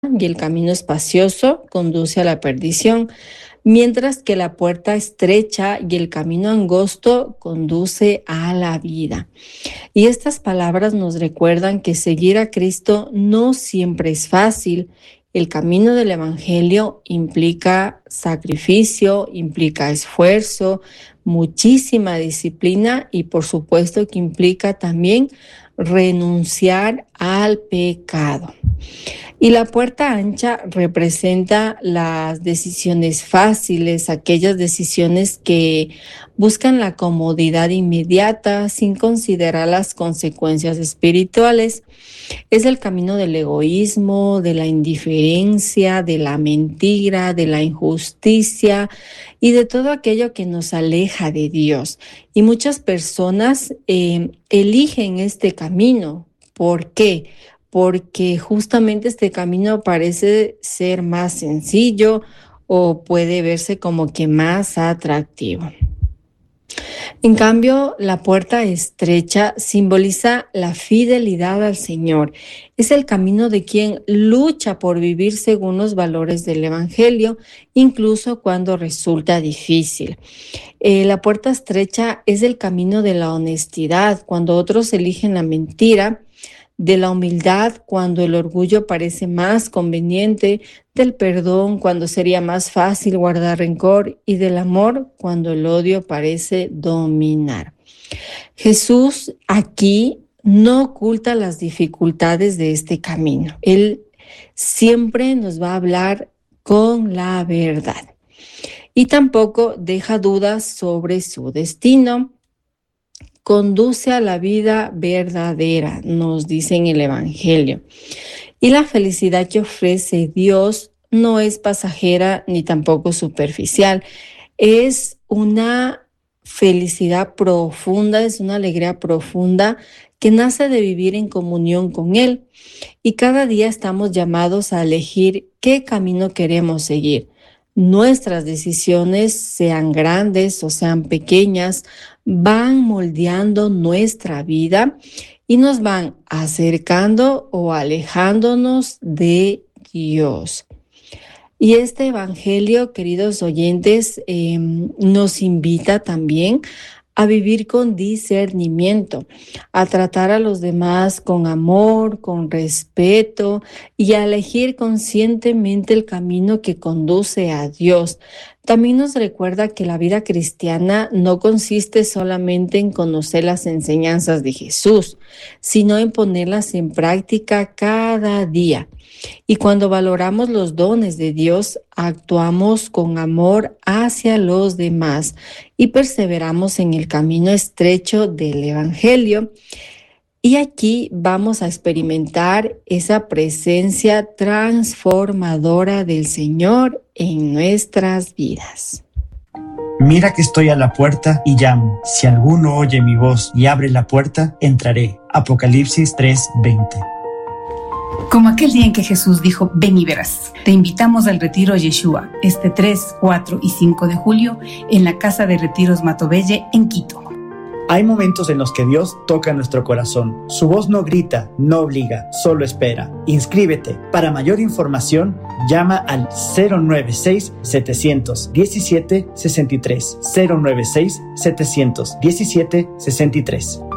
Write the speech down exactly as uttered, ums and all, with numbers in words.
y el camino espacioso conduce a la perdición, mientras que la puerta estrecha y el camino angosto conduce a la vida. Y estas palabras nos recuerdan que seguir a Cristo no siempre es fácil. El camino del Evangelio implica sacrificio, implica esfuerzo, muchísima disciplina y por supuesto que implica también renunciar al pecado. Y la puerta ancha representa las decisiones fáciles, aquellas decisiones que buscan la comodidad inmediata sin considerar las consecuencias espirituales. Es el camino del egoísmo, de la indiferencia, de la mentira, de la injusticia y de todo aquello que nos aleja de Dios. Y muchas personas eh, eligen este camino. ¿Por qué? Porque justamente este camino parece ser más sencillo o puede verse como que más atractivo. En cambio, la puerta estrecha simboliza la fidelidad al Señor. Es el camino de quien lucha por vivir según los valores del Evangelio, incluso cuando resulta difícil. Eh, la puerta estrecha es el camino de la honestidad, cuando otros eligen la mentira, de la humildad cuando el orgullo parece más conveniente, del perdón cuando sería más fácil guardar rencor y del amor cuando el odio parece dominar. Jesús aquí no oculta las dificultades de este camino. Él siempre nos va a hablar con la verdad y tampoco deja dudas sobre su destino. Conduce a la vida verdadera, nos dice en el Evangelio. Y la felicidad que ofrece Dios no es pasajera ni tampoco superficial. Es una felicidad profunda, es una alegría profunda que nace de vivir en comunión con Él. Y cada día estamos llamados a elegir qué camino queremos seguir. Nuestras decisiones, sean grandes o sean pequeñas, van moldeando nuestra vida y nos van acercando o alejándonos de Dios. Y este evangelio, queridos oyentes, eh, nos invita también a vivir con discernimiento, a tratar a los demás con amor, con respeto y a elegir conscientemente el camino que conduce a Dios. También nos recuerda que la vida cristiana no consiste solamente en conocer las enseñanzas de Jesús, sino en ponerlas en práctica cada día. Y cuando valoramos los dones de Dios, actuamos con amor hacia los demás y perseveramos en el camino estrecho del Evangelio. Y aquí vamos a experimentar esa presencia transformadora del Señor en nuestras vidas. Mira que estoy a la puerta y llamo. Si alguno oye mi voz y abre la puerta, entraré. Apocalipsis tres veinte. Como aquel día en que Jesús dijo, ven y verás. Te invitamos al retiro Yeshua, este tres, cuatro y cinco de julio, en la Casa de Retiros Matobelle, en Quito. Hay momentos en los que Dios toca nuestro corazón. Su voz no grita, no obliga, solo espera. Inscríbete. Para mayor información, llama al cero nueve seis, siete uno siete, seis tres. cero nueve seis, siete uno siete, seis tres.